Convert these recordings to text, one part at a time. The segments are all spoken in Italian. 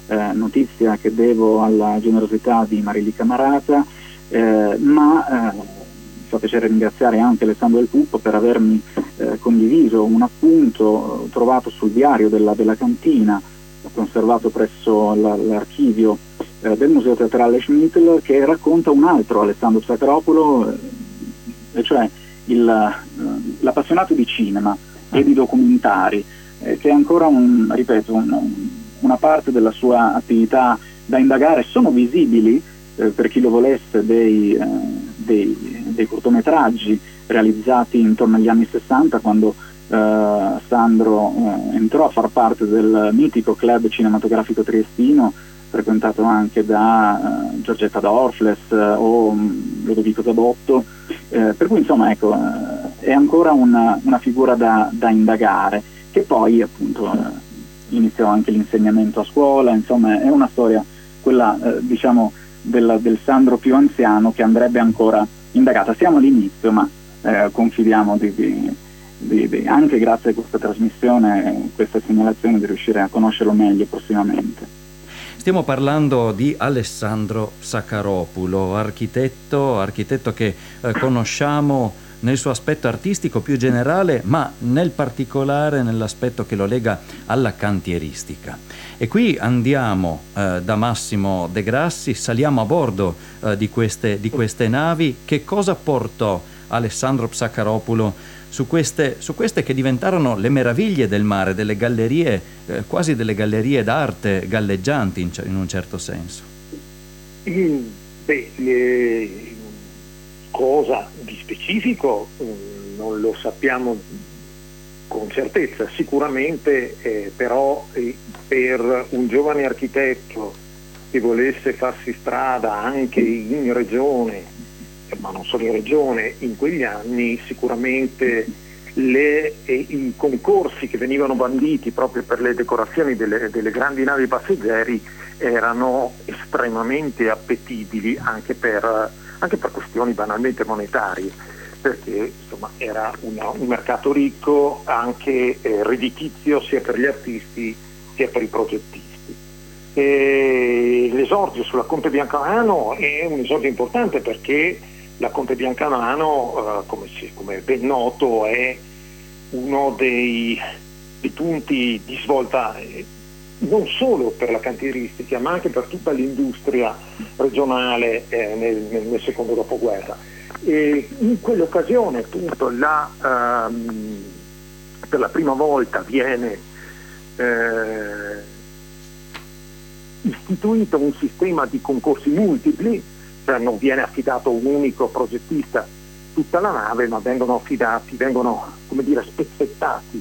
notizia che devo alla generosità di Marili Camarata, ma mi fa piacere ringraziare anche Alessandro Del Puppo per avermi condiviso un appunto trovato sul diario della cantina, conservato presso l'archivio del Museo Teatrale Schmittl, che racconta un altro Alessandro Saccaropoulo, e cioè l'appassionato di cinema e di documentari, che è ancora una parte della sua attività da indagare. Sono visibili, per chi lo volesse, dei cortometraggi realizzati intorno agli anni 60, quando Sandro entrò a far parte del mitico club cinematografico triestino, frequentato anche da Giorgetta Dorfles o Lodovico Zabotto, per cui insomma ecco, è ancora una figura da indagare, che poi appunto iniziò anche l'insegnamento a scuola. Insomma è una storia, quella diciamo del Sandro più anziano, che andrebbe ancora indagata. Siamo all'inizio, ma confidiamo anche grazie a questa trasmissione, questa segnalazione, di riuscire a conoscerlo meglio prossimamente. Stiamo parlando di Alessandro Saccaropoulo, architetto che conosciamo nel suo aspetto artistico più generale, ma nel particolare nell'aspetto che lo lega alla cantieristica. E qui andiamo da Massimo De Grassi, saliamo a bordo di queste navi. Che cosa portò Alessandro Saccaropoulo su queste che diventarono le meraviglie del mare, delle gallerie, quasi delle gallerie d'arte galleggianti in un certo senso? Cosa di specifico non lo sappiamo con certezza, sicuramente però per un giovane architetto che volesse farsi strada anche in regione, ma non solo in regione, in quegli anni sicuramente i concorsi che venivano banditi proprio per le decorazioni delle grandi navi passeggeri erano estremamente appetibili, anche per questioni banalmente monetarie, perché insomma era un mercato ricco, anche redditizio, sia per gli artisti sia per i progettisti. L'esordio sulla Conte Biancamano è un esordio importante, perché la Conte Biancamano, come è ben noto, è uno dei punti di svolta non solo per la cantieristica, ma anche per tutta l'industria regionale nel secondo dopoguerra. E in quell'occasione, appunto, per la prima volta viene istituito un sistema di concorsi multipli, cioè non viene affidato un unico progettista tutta la nave, ma vengono come dire, spezzettati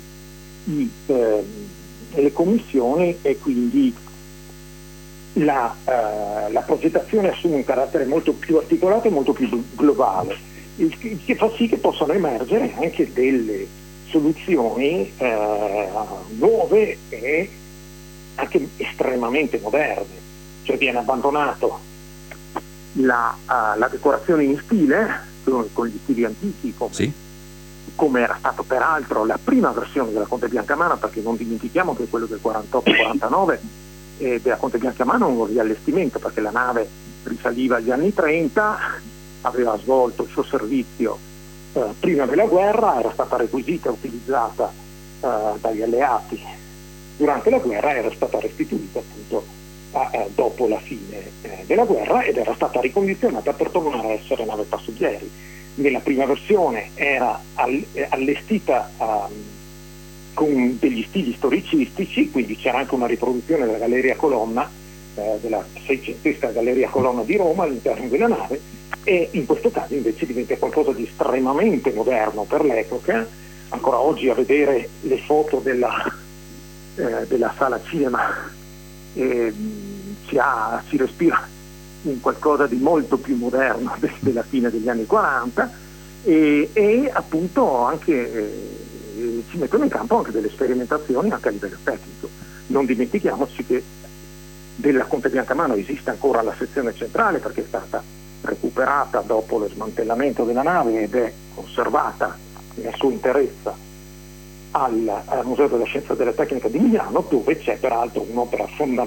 le commissioni, e quindi la progettazione assume un carattere molto più articolato e molto più globale, il che fa sì che possano emergere anche delle soluzioni nuove e anche estremamente moderne. Cioè viene abbandonato la decorazione in stile, con gli stili antichi, come era stato peraltro la prima versione della Conte Biancamano, perché non dimentichiamo che quello del 48-49 della Conte Biancamano è un riallestimento, perché la nave risaliva agli anni 30, aveva svolto il suo servizio prima della guerra, era stata requisita e utilizzata dagli alleati durante la guerra, era stata restituita appunto dopo la fine della guerra, ed era stata ricondizionata per tornare a essere nave passeggeri. Nella prima versione era allestita con degli stili storicistici, quindi c'era anche una riproduzione della Galleria Colonna, della seicentesca Galleria Colonna di Roma all'interno della nave, e in questo caso invece diventa qualcosa di estremamente moderno per l'epoca. Ancora oggi a vedere le foto della sala cinema si respira un qualcosa di molto più moderno della fine degli anni 40, e appunto anche si mettono in campo anche delle sperimentazioni anche a livello tecnico. Non dimentichiamoci che della Conte Biancamano esiste ancora la sezione centrale, perché è stata recuperata dopo lo smantellamento della nave ed è conservata nella sua interezza al Museo della Scienza e della Tecnica di Milano, dove c'è peraltro un'opera fondamentale